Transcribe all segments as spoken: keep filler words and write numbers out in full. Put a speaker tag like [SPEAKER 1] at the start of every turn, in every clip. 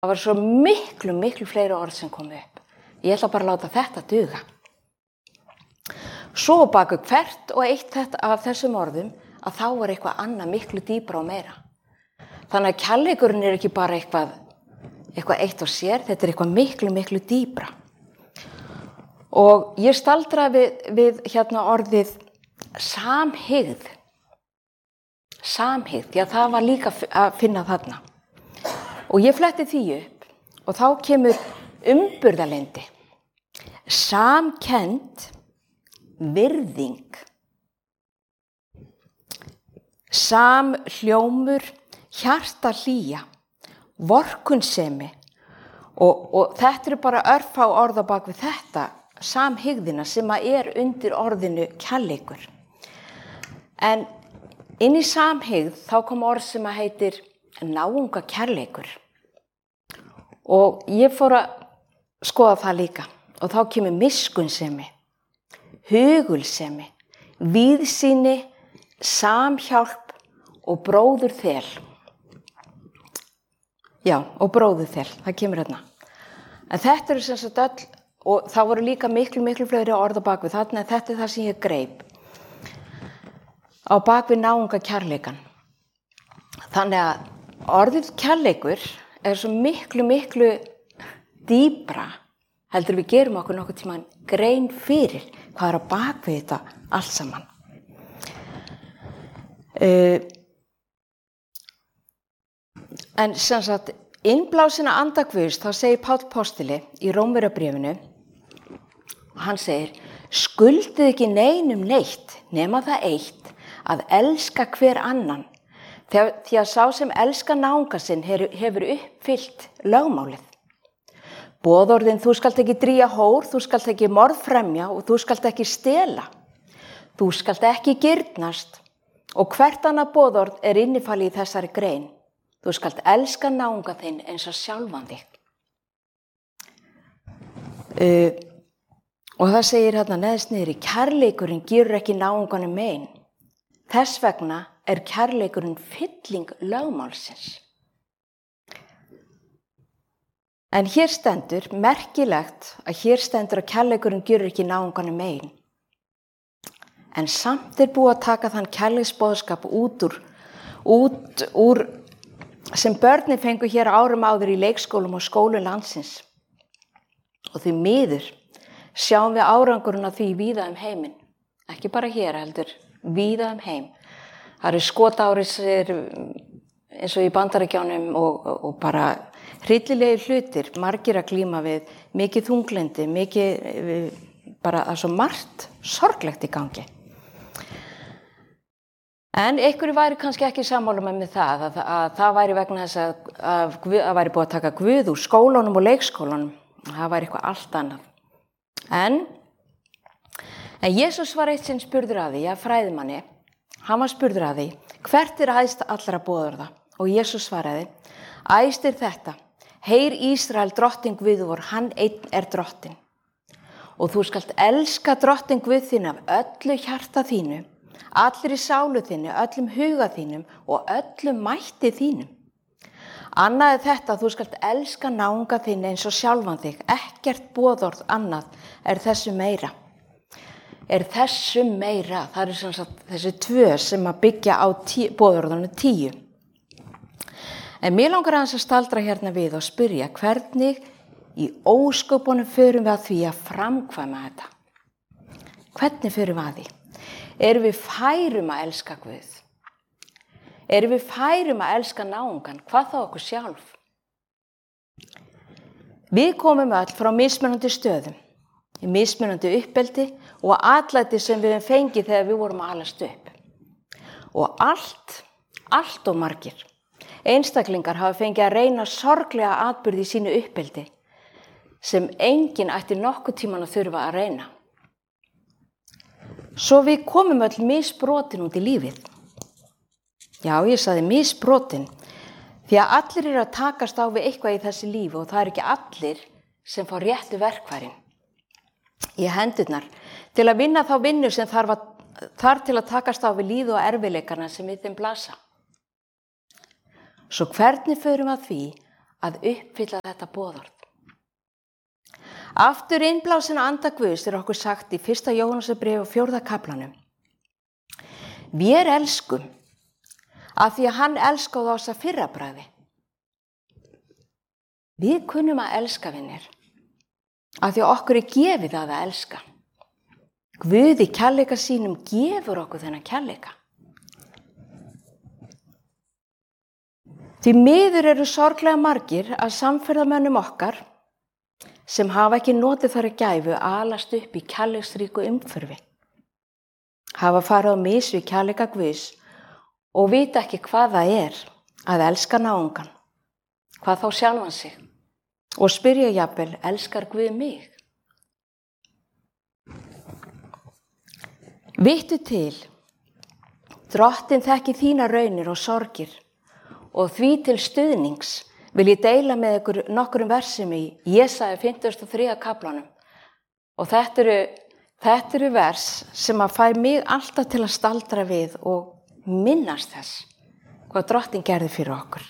[SPEAKER 1] Það var svo miklu, miklu fleiri orð sem komu upp. Ég ætla bara að láta þetta duga. Svo baku hvert og eitt af þessum orðum að þá er eitthvað annað miklu dýpra og meira. Þannig að kærleikurinn er ekki bara eitthvað, eitthvað eitt og sér, þetta er eitthvað miklu, miklu dýpra. Og ég staldraði við, við hérna orðið samhygð. Samhygð, já það var líka að finna þarna. Og ég fletti því upp og þá kemur umburðarlyndi, samkennd, virðing, samhljómur, hjartahlýja, vorkunnsemi og, og þetta eru bara örfá orð á bak við þetta, samhygðina sem að er undir orðinu kærleikur. En inn í samhygð þá kom orð sem að heitir náunga kærleikur. Og ég fór að skoða það líka og þá kemur miskunnsemi, hugulsemi, víðsýni, samhjálp og bróðurþel. Já, og bróðurþel, það kemur hérna. En þetta eru sem sagt öll, og það voru líka miklu, miklu fleiri orð á bakvið þarna, en þetta er það sem ég greip á bakvið náunga kærleikan. Þannig að orðið kærleikur er svo miklu, miklu dýpra heldur við gerum okkur nokkuð tímann grein fyrir hvað er á bakvið þetta allt saman. Uh, en sem sagt, innblásina anda Guðs, þá segir Páll postuli í Rómverjabréfinu, hann segir, skuldið ekki neinum neitt nema það eitt að elska hver annan. Því að sá sem elskar náunga sinn hefur uppfyllt lögmálið. Boðorðin, þú skalt ekki drýja hór, þú skalt ekki morðfremja og þú skalt ekki stela. Þú skalt ekki girnast og hvert annað boðorð er innifalið í þessari grein. Þú skalt elska náunga þinn eins og sjálfan þig. Uh, og það segir hérna neðst niðri, kærleikurinn gerur ekki náunganum mein. Þess vegna er kærleikurinn fylling lögmálsins. En hér stendur, merkilegt að hér stendur að kærleikurinn gerur ekki náunganum mein. En samt er búið að taka þann kærleiksboðskap út úr, út úr sem börnin fengu hér árum áður í leikskólum og skólum landsins. Og því miður sjáum við árangurinn af því víða um heiminn. Ekki bara hér heldur, víða um heim. Það eru skotárásir eins og í Bandaríkjunum og, og bara hryllilegir hlutir, margir að glíma við, mikið þunglyndi, mikið, bara það er svo margt sorglegt í gangi. En einhverju væri kannski ekki sammála með það, að, að það væri vegna þess að, að, að væri búið að taka Guð úr skólanum og leikskólanum. Það væri eitthvað allt annað. En, en Jesús var eitt sinn spurður að því, að fræðimanni, hann var spurður að því, hvert er æðst allra boðorða? Og Jesús svaraði, æðst er þetta, heyr Ísrael drottinn Guð vor, hann einn er drottinn. Og þú skalt elska drottinn Guð þín af öllu hjarta þínu, allri sálu þínu, öllum huga þínum og öllum mætti þínum. Annað er þetta, þú skalt elska náunga þín eins og sjálfan þig, ekkert boðorð annað er þessu meira. Er þessu meira, það eru sem sagt þessi tvö sem að byggja á tí, boðorðunum tíu. En mér langar aðeins að staldra hérna við og spyrja hvernig í ósköpunum förum við að því að framkvæma þetta. Hvernig förum við að því? Erum við færum að elska Guð? Erum við færum að elska náungan? Hvað þá okkur sjálf? Við komum öll frá mismunandi stöðum, í mismunandi uppeldi og atlæti sem við höfum fengið þegar við vorum að alast upp. Og allt, allt og margir einstaklingar hafa fengið að reyna sorglega atburði í sínu uppeldi sem enginn ætti nokkuð tíman að þurfa að reyna. Svo við komum öll misbrotin út í lífið. Já, ég sagði misbrotin, því að allir eru að takast á við eitthvað í þessi lífi og það er ekki allir sem fá réttu verkfærin í hendurnar til að vinna þá vinnu sem þarf, að, þarf til að takast á við lífið og erfiðleikarna sem við þeim blasa. Svo hvernig förum að því að uppfylla þetta boðorð. Aftur innblásin anda Guðs er okkur sagt í fyrsta Jóhannesarbréfi og fjórða kaflanum. Vér elskum af því að hann elskaði oss að fyrra bragði. Við kunnum að elska vinir af því að okkur er gefið að að elska. Guð í kærleika sínum gefur okkur þennan kærleika. Því miður eru sorglega margir að samferðamönnum okkar sem hafa ekki notið þar að gæfu alast upp í kærleiksríku umhverfi. Hafa farið á mis við kærleika Guðs og vita ekki hvað það er að elska náungan, hvað þá sjálfan sig, og spyrja jafnvel, elskar Guð mig? Vittu til, Drottinn þekki þína raunir og sorgir og því til stuðnings vil ég deila með ykkur nokkrum versum í Jesaja fimmtugasta og þriðja kaflanum. Og þetta eru, þetta eru vers sem að fæ mig alltaf til að staldra við og minnast þess hvað Drottinn gerði fyrir okkur.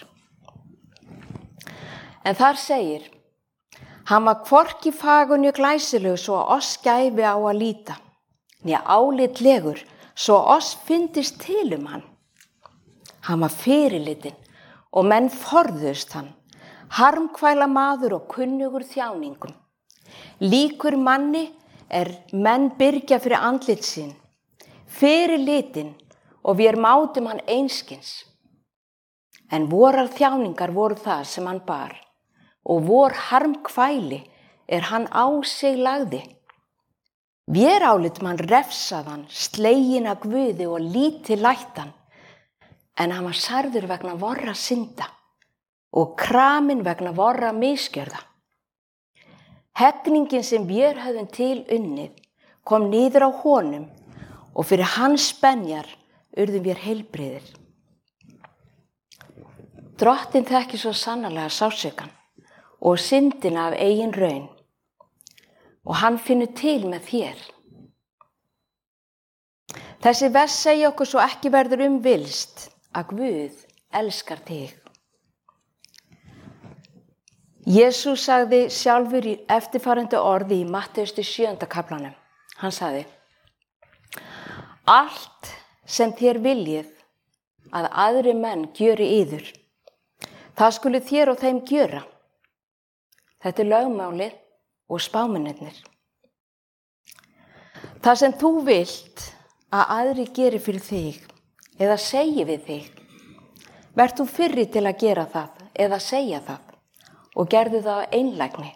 [SPEAKER 1] En þar segir, hann var hvorki fagur né glæsilegur svo að oss gæfi á að líta, né álitlegur svo að oss fyndist til um hann. Hann var fyrirlitin og menn forðust hann, harmkvæla maður og kunnugur þjáningum. Líkur manni er menn byrgja fyrir andlit sín, fyrirlitin og við mátum hann einskins. En vorar þjáningar voru það sem hann bar, og vor harmkvæli er hann á sig lagði. Vér álitum hann refsaðan, slegin að Guði og lítið lættan, en hann var særður vegna vorra synda og kramin vegna vorra misgjörða. Heggningin sem vér höfðum til unnið kom niður á honum og fyrir hans spenjar urðum vér heilbrigðir. Drottinn þekkir svo sannarlega sársaukann og syndina af eigin raun og hann finnur til með þér. Þessi vers segja okkur svo ekki verður um villst að Guð elskar þig. Jesús sagði sjálfur í eftirfarandi orði í Mattheus sjöunda kaflanum. Hann sagði, allt sem þér viljið að aðri menn gjöri yður, það skulu þér og þeim gjöra. Þetta er lögmálið og spámennirnir. Það sem þú vilt að aðri geri fyrir þig eða segi við þig, verð þú fyrri til að gera það eða segja það og gerðu það á einlægni.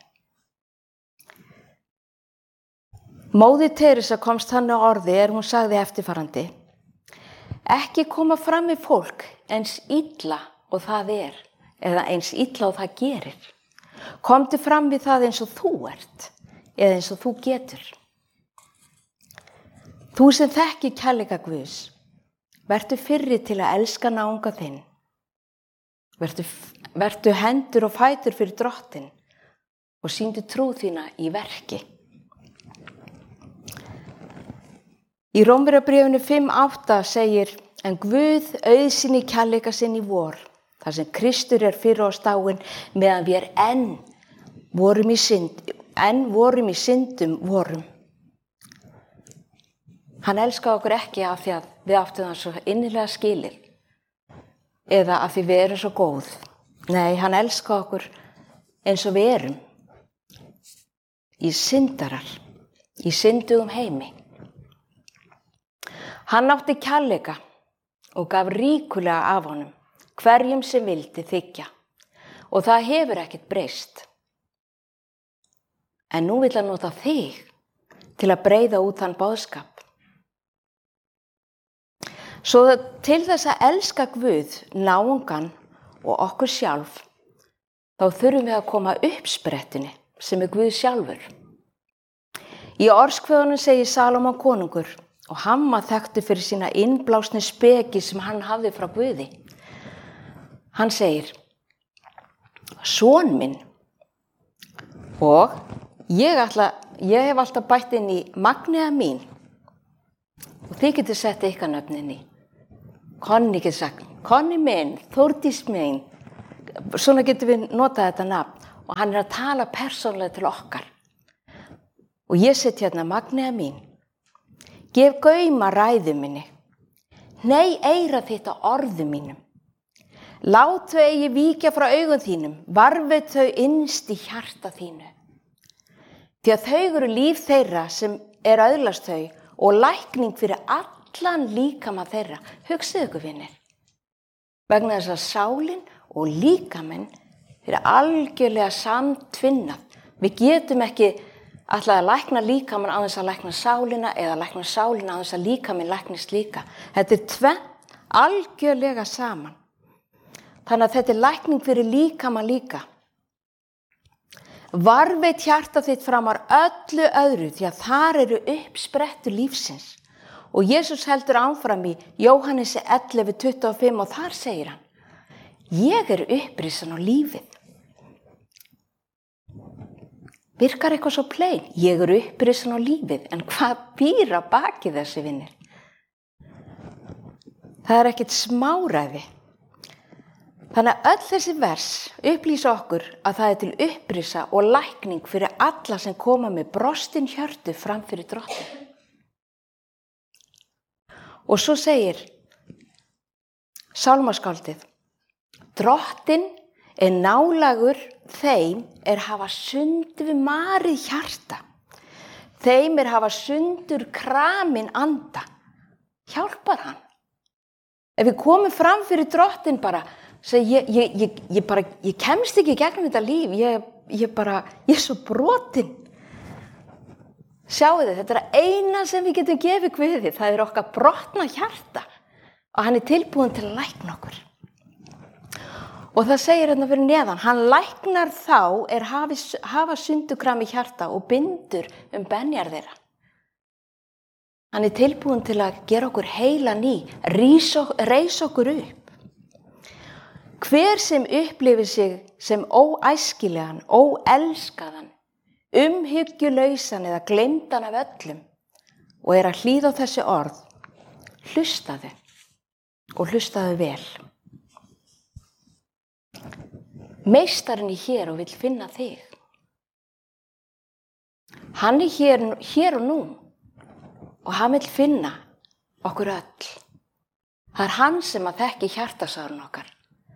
[SPEAKER 1] Móðir Teresa komst þannig á orði er hún sagði eftirfarandi, ekki koma fram við fólk eins illa og það er eða eins illa og það gerir. Komdu fram við það eins og þú ert eða eins og þú getur. Þú sem þekki kærleika Guðs, vertu fyrri til að elska náunga þinn. Vertu, vertu hendur og fætur fyrir Drottinn og sýndu trú þína í verki. Í Rómverjabréfinu fimm átta segir, en Guð auðsýni kærleika sinn í vor, þar sem Kristur er fyrir oss dáinn meðan við er enn vorum í synd, enn vorum í syndum vorum. Hann elskaði okkur ekki af því að við áttum það svo innilega skilið eða af því við erum svo góð. Nei, hann elskaði okkur eins og við erum í syndarar, í syndugum heimi. Hann átti kærleika og gaf ríkulega af honum hverjum sem vildi þiggja og það hefur ekkert breyst. En nú vill hann nota þig til að breiða út þann boðskap. Svo til þess að elska Guð, náungan og okkur sjálf, þá þurfum við að koma uppsprettunni sem er Guð sjálfur. Í orðskveðunum segir Salómon konungur og hann var þekktur fyrir sína innblásni speki sem hann hafði frá Guði. Hann segir, son minn, og ég, ætla, ég hef alltaf bætt inn í Magniða mín og þið getur sett ykkar nöfnin í. Konni getur sagt, Konni minn, Þórdís minn, svona getum við notað þetta nafn og hann er að tala persónulega til okkar. Og ég set hérna, Magnea mín, gef gauma ræðu minni, nei eyra þitt á orðu mínum. Lát þau eigi víkja frá augum þínum, varfið þau innst í hjarta þínu. Því að þau eru líf þeirra sem er öðlast þau og lækning fyrir allan líkama þeirra. Hugsið ykkur vinir. Vegna þess að sálin og líkaminn fyrir algjörlega samtvinnað. Við getum ekki alltaf að lækna líkamann á þess að lækna sálina eða lækna sálina á þess að líkaminn læknist líka. Þetta er tvennt algjörlega saman. Þannig að þetta er lækning fyrir líkamann líka. Varveit hjarta þitt framar öllu öðru því að þar eru uppsprettur lífsins. Og Jesús heldur áfram í Jóhannesi ellefu tuttugu og fimm og þar segir hann, ég er upprisan á lífið. Virkar eitthvað svo plein? Ég er upprisan á lífið, en hvað býr að baki þessi vinir? Það er ekkert smáræði. Þannig að öll þessi vers upplýsa okkur að það er til upprisa og lækning fyrir alla sem koma með brostin hjörtu fram fyrir Drottin. Og svo segir sálmaskáldið, Drottin er nálægur þeim er hafa sundur við marið hjarta. Þeim er hafa sundur kramin anda. Hjálpar hann. Ef við komum fram fyrir Drottin bara, Ég, ég, ég, ég, bara, ég kemst ekki gegnum þetta líf, ég, ég, bara, ég er svo brotin. Sjáu þið, þetta er að eina sem við getum gefið Guði, það er okkar brotna hjarta og hann er tilbúin til að lækna okkur. Og það segir hérna fyrir neðan, hann læknar þá er hafi, hafa sundukrami hjarta og bindur um benjar þeirra. Hann er tilbúin til að gera okkur heila ný, reis okkur upp. Hver sem upplifir sig sem óæskilegan, óelskaðan, umhyggjulausan eða gleymdan af öllum og er að hlýða á þessi orð, hlustaðu og hlustaðu vel. Meistarinn er hér og vill finna þig. Hann er hér, hér og nú og hann vill finna okkur öll. Það er hann sem að þekki hjartasárun okkar.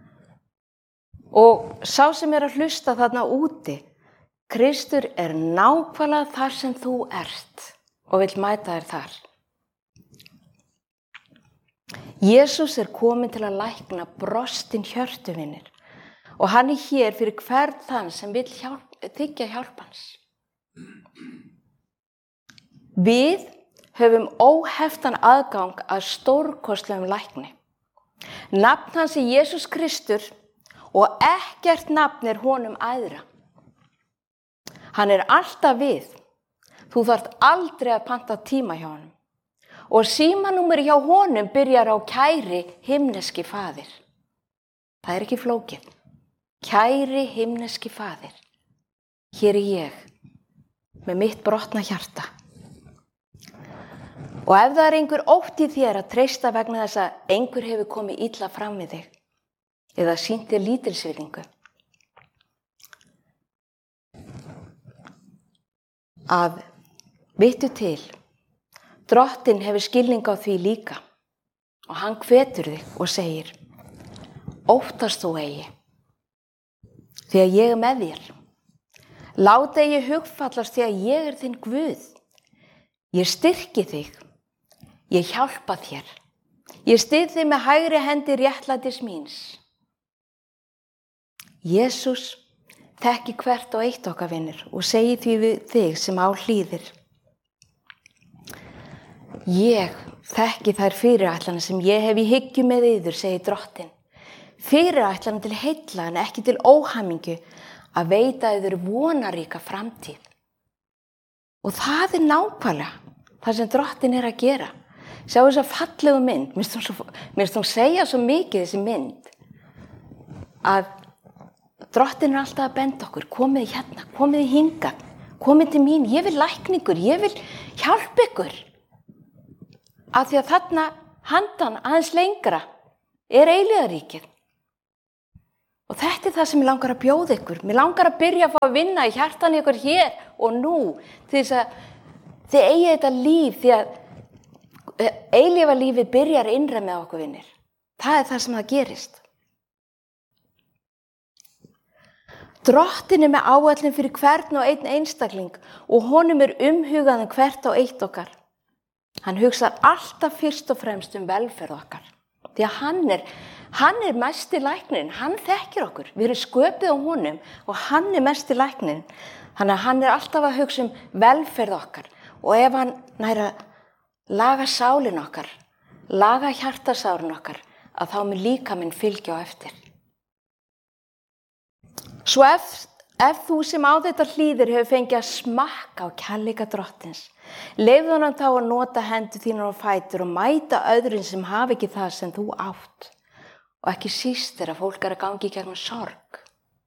[SPEAKER 1] Og sá sem er að hlusta þarna úti, Kristur er nákvæmlega þar sem þú ert og vill mæta þér þar. Jesús er kominn til að lækna brostin hjörtu vinir og hann er hér fyrir hvern þann sem vill hjálp, þiggja hjálp hans. Við höfum óheftan aðgang að stórkostlegum lækni. Nafn hans er Jesús Kristur og ekkert nafn er honum æðra. Hann er alltaf við. Þú þarft aldrei að panta tíma hjá honum. Og símanúmer hjá honum byrjar á kæri himneski faðir. Það er ekki flókið. Kæri himneski faðir. Hér er ég með mitt brotna hjarta. Og ef það er einhver ótt í þér að treysta vegna þess að einhver hefur komið illa fram við þig, eða sýnt þér lítilsvirðingu, að vittu til, Drottinn hefur skilning á því líka og hann hvetur þig og segir, óttast þú eigi, því að ég er með þér. Láta eigi hugfallast því að ég er þinn Guð. Ég styrki þig, ég hjálpa þér, ég styð þig með hægri hendi réttlætis míns. Jesús þekki hvert og eitt okkar vinir og segi því við þig sem á hlýðir. Ég þekki þær fyrirætlanir sem ég hef í hyggju með yður, segir Drottinn. Fyrirætlanir til heilla en ekki til óhamingju að veita yður vonaríka framtíð. Og það er nákvæmlega það sem Drottinn er að gera. Sjá þess að fallegu mynd, mér finnst hún segja svo mikið þessi mynd, að Drottinn er alltaf að benda okkur, komið hérna, komið hingað, komið til mín, ég vil lækningur, ég vil hjálpa ykkur. Af því að þarna handan aðeins lengra er eilíðaríkið. Og þetta er það sem ég langar að bjóða ykkur. Mér langar að byrja að fá að vinna í hjartan ykkur hér og nú. Til þess að þið eigið þetta líf, því að eilífa lífið byrjar innra með okkur vinnir. Það er það sem það gerist. Drottinn er með áætlun fyrir hvern og einn einstakling og honum er umhugað um hvert og eitt okkar. Hann hugsar alltaf fyrst og fremst um velferð okkar. Því að hann er, hann er mesti læknirinn, hann þekkir okkur. Við erum sköpuð á honum og hann er mesti læknirinn. Þannig að hann er alltaf að hugsa um velferð okkar. Og ef hann nær að laga sálin okkar, laga hjartasárin okkar, að þá mun líkaminn fylgja á eftir. Svo ef, ef þú sem á þetta hlýðir hefur fengið að smakka á kærleika Drottins, leyfðu honum þá að nota hendur þínar og fætur og mæta öðrum sem hafa ekki það sem þú átt. Og ekki síst þegar fólk er að gangi í gegnum sorg.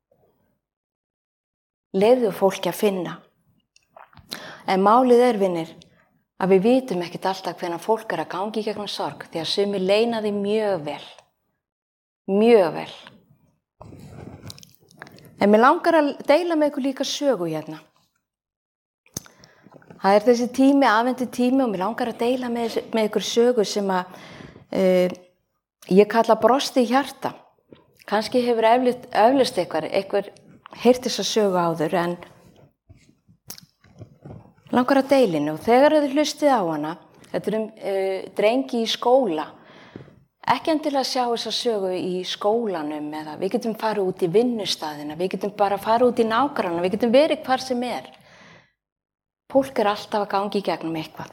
[SPEAKER 1] Leyfðu fólki að finna. En málið er, vinir, að við vitum ekkert alltaf hvenær fólk er að gangi í gegnum sorg, því að sumir leyna því mjög vel. Mjög vel. En mér langar að deila með ykkur líka sögu hérna. Það er þessi tími, aðvendi tími og mér langar að deila með, með ykkur sögu sem að uh, ég kalla brosti í hjarta. Kannski hefur eflust, eflust eitthvað, eitthvað heyrt þessa sögu áður en langar að deilinu. Og þegar þið hlustið á hana, þetta er um uh, drengi í skóla, ekki endilega sjá þessa sögu í skólanum eða við getum farið út í vinnustaðina, við getum bara farið út í nágranna, við getum verið hvar sem er. Fólk er alltaf að gangi í gegnum eitthvað.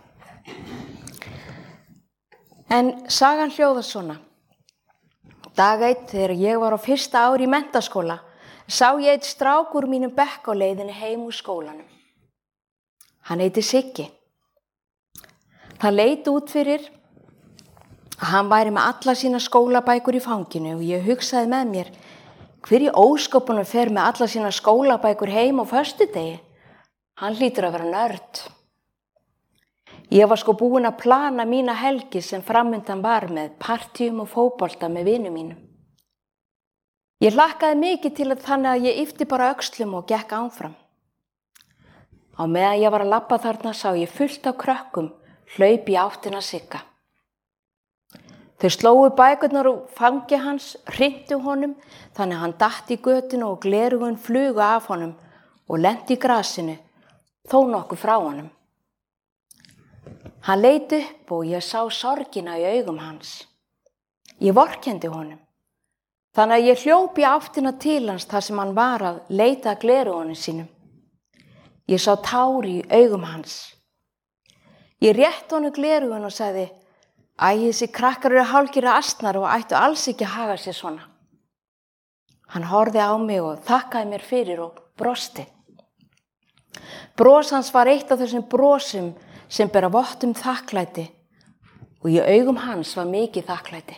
[SPEAKER 1] En sagan hljóðar svona. Dag einn þegar ég var á fyrsta ári í menntaskóla, sá ég eitt strák úr mínum bekk á leiðinni heim úr skólanum. Hann heiti Siggi. Það leit út fyrir að hann væri með alla sína skólabækur í fanginu og ég hugsaði með mér, hver í ósköpunum fer með alla sína skólabækur heim á föstudegi? Hann hlýtur að vera nörd. Ég var sko búin að plana mína helgi sem framundan var með partíum og fótbolta með vinum mínum. Ég hlakkaði mikið til að þannig að ég yppti bara öxlum og gekk áfram. Á meðan ég var að labba þarna sá ég fullt af krökkum hlaup í áttina Sigga. Þau slóu bækurnar úr fangi hans, hrintu honum, þannig að hann datt í götuna og gleraugun flugu af honum og lenti í grasinu, þó nokkuð frá honum. Hann leit upp og ég sá sorgina í augum hans. Ég vorkenndi honum, þannig að ég hljóp í áttina til hans þar sem hann var að leita að gleraugunum sínum. Ég sá tár í augum hans. Ég rétt honum gleraugun og sagði, æ, þessi krakkar eru hálfgerðir asnar og ættu alls ekki að haga sér svona. Hann horfði á mig og þakkaði mér fyrir og brosti. Bros hans var eitt af þessum brosum sem bera vott um þakklæti og í augum hans var mikið þakklæti.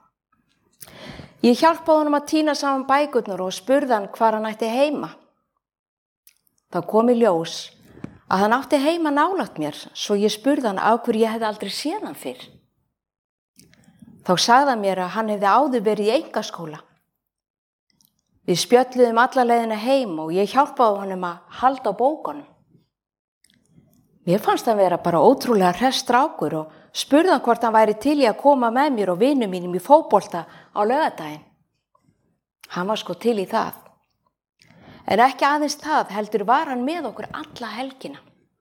[SPEAKER 1] Ég hjálpaði honum að tína saman bækurnar og spurði hann hvar hann ætti heima. Þá kom í ljós að hann átti heima nálægt mér, svo ég spurði hann af hverju ég hefði aldrei séð hann fyrr. Þá sagði hann mér að hann hefði áður verið í einkaskóla. Við spjölluðum alla leiðina heim og ég hjálpaði honum að halda á bókunum. Mér fannst hann vera bara ótrúlega hress strákur og spurði hann hvort hann væri til í að koma með mér og vinum mínum í fótbolta á laugardaginn. Hann var sko til í það. En ekki aðeins það, heldur var hann með okkur alla helgina.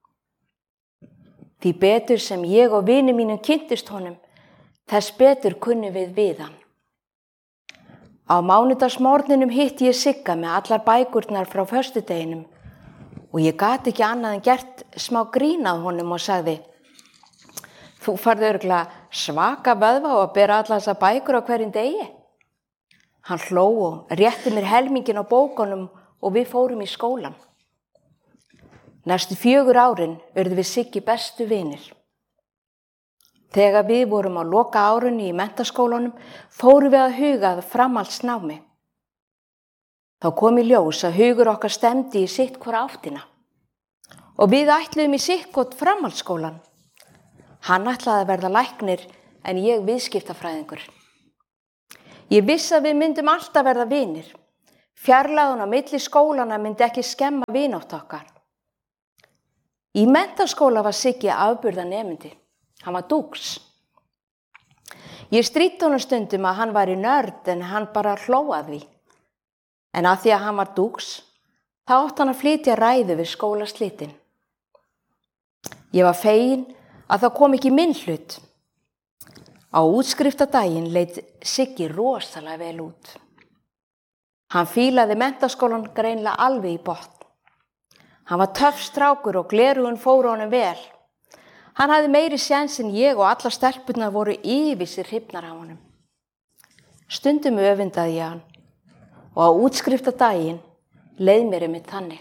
[SPEAKER 1] Því betur sem ég og vinum mínum kynntust honum, þess betur kunni við við hann. Á mánudagsmorgninum hitti ég Sigga með allar bækurnar frá föstudeginum og ég gat ekki annað en gert smá grín að honum og sagði, þú farði örugglega svaka vöðva og að bera allar þessar bækur á hverjum degi. Hann hló og rétti mér helmingin á bókunum og við fórum í skólan. Næstu fjögur árin urðu við Siggi bestu vinir. Þegar við vorum á loka árunni í menntaskólanum fórum við að huga að framhaldsnámi. Þá kom í ljós að hugur okkar stemdi í sitt hvora áttina. Og við ætluðum í sitt hvort framhaldsskólan. Hann ætlaði að verða læknir en ég viðskiptafræðingur. Ég vissi að við myndum alltaf verða vinir. Fjarlægðin á milli skólana myndi ekki skemma vinátt okkar. Í menntaskóla var Siggi afburðanemandi. Hann var dúx. Ég stríddi honum stundum að hann væri nörd en hann bara hló að því. En að því að hann var dúx, þá átti hann að flytja ræðu við skólaslitin. Ég var fegin að það kom ekki minn hlut. Á útskriftadaginn leit Siggi rosalega vel út. Hann fílaði menntaskólan greinlega alveg í botn. Hann var töff strákur og gleraugun fóru honum vel. Hann hafði meiri séns en ég og allar stelpurnar voru yfir sér hrifnar af honum. Stundum öfundaði ég hann og á útskriftadaginn leið mér einmitt þannig.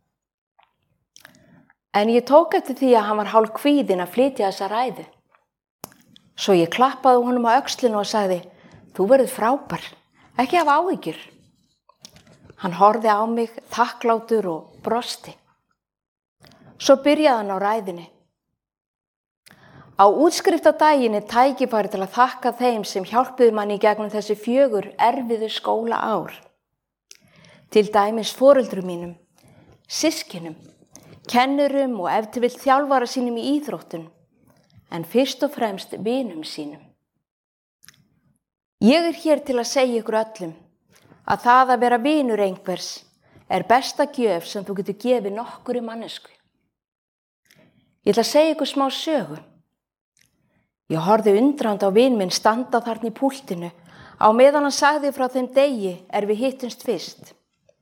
[SPEAKER 1] En ég tók eftir því að hann var hálf kvíðinn að flytja þessa ræðu. Svo ég klappaði honum á öxlinu og sagði, þú verður frábær, ekki hafa áhyggjur. Hann horfði á mig þakklátur og brosti. Svo byrjaði hann á ræðunni. Á útskriftadaginn er tækifæri til að þakka þeim sem hjálpuðu manni í gegnum þessi fjögur erfiðu skóla ár. Til dæmis foreldrum mínum, systkinum, kennurum og ef til vill þjálfara sínum í íþróttum, en fyrst og fremst vinum sínum. Ég er hér til að segja ykkur öllum að það að vera vinur einhvers er besta gjöf sem þú getur gefið nokkurri mannesku. Ég ætla að segja ykkur smá sögu. Ég horfði undrandi á vin minn standa þarna í púltinu á meðan hann sagði frá þeim degi er við hittumst fyrst.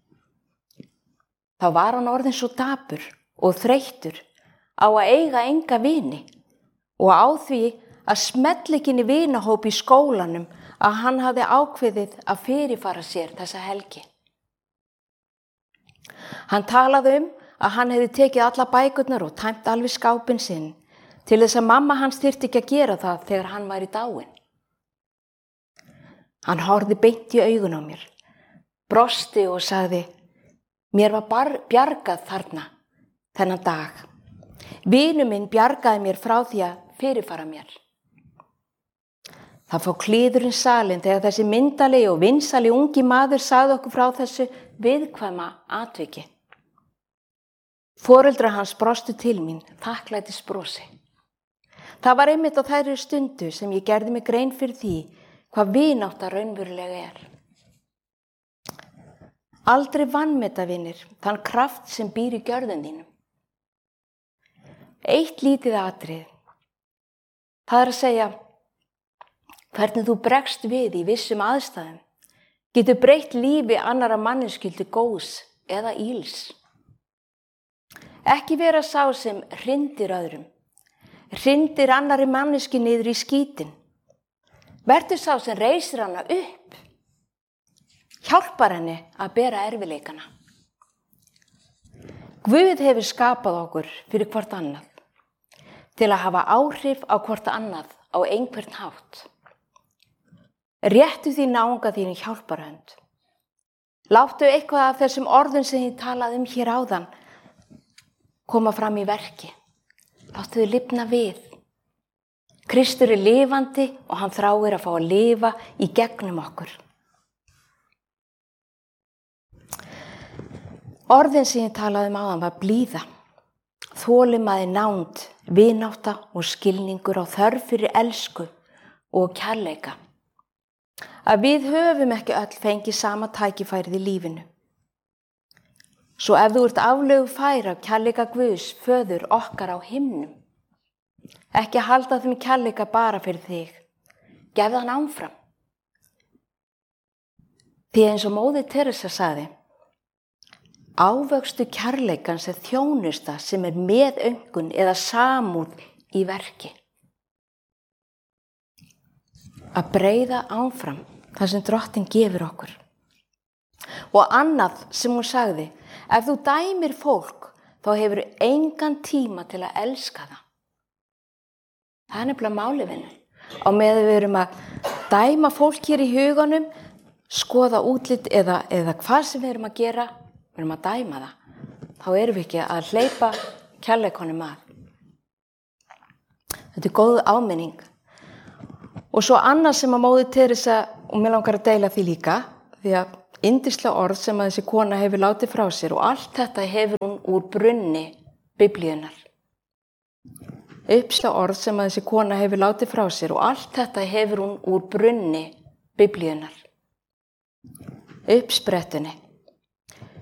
[SPEAKER 1] Þá var hann orðinn svo dapur og þreyttur á að eiga enga vini og á því að smella ekki inn í vinahóp í skólanum að hann hafði ákveðið að fyrirfara sér þessa helgi. Hann talaði um að hann hefði tekið alla bækurnar og tæmt alveg skápinn sinn til þess að mamma hans þyrfti ekki að gera það þegar hann væri dáinn. Hann horfði beint í augun á mér, brosti og sagði, mér var bar- bjargað þarna, þennan dag. Vinur minn bjargaði mér frá því að fyrirfara mér. Það fór kliðurinn salinn þegar þessi myndalegi og vinsali ungi maður sagði okkur frá þessu viðkvæma atviki. Foreldrar hans brostu til mín, þakklætis brosi. Það var einmitt á þærri stundu sem ég gerði mig grein fyrir því hvað vinátta raunverulega er. Aldrei vanmeta vinir þann kraft sem býr í gjörðum þínum. Eitt lítið atrið. Það er að segja, hvernig þú bregst við í vissum aðstæðum getur breytt lífi annara manneskju til góðs eða íls. Ekki vera sá sem hrindir öðrum, hrindir annari manneskju niður í skítinn. Vertu sá sem reisir hana upp, hjálpar henni að bera erfiðleikana. Guð hefur skapað okkur fyrir hvort annað, til að hafa áhrif á hvort annað á einhvern hátt. Réttu því náunga þínu hjálparhönd. Láttu eitthvað af þessum orðum sem ég talaði um hér áðan koma fram í verki. Láttu þau lifna við. Kristur er lifandi og hann þráir að fá að lifa í gegnum okkur. Orðin sem ég talaði um áðan var blíða, þolinmæði nánd, vinátta og skilningur á þörf fyrir elsku og kærleika. Að við höfum ekki öll fengið sama tækifærið í lífinu. Svo ef þú ert aflögu fær af kærleika Guðs, föður okkar á himnum, ekki halda þeim kærleika bara fyrir þig, gefðu hann áfram. Því eins og móðir Teresa sagði, ávöxtu kærleikans er þjónusta sem er meðöngun eða samúð í verki. Að breiða áfram það sem Drottinn gefur okkur. Og annað sem hún sagði, ef þú dæmir fólk, þá hefur engan tíma til að elska það. Það er nefnilega málið vinur. Á meðan við erum að dæma fólk hér í huganum, skoða útlit eða, eða hvað sem við erum að gera, við erum að dæma það. Þá erum við ekki að hleypa kærleikonum að. Þetta er góð áminning. Og svo annað sem að móðir Teresa, og mér langar að deila því líka, því að Yndislega orð sem að þessi kona hefur látið frá sér og allt þetta hefur hún úr brunni Biblíunnar. Uppsla orð sem að þessi kona hefur látið frá sér og allt þetta hefur hún úr brunni Biblíunnar. Uppsprettunni.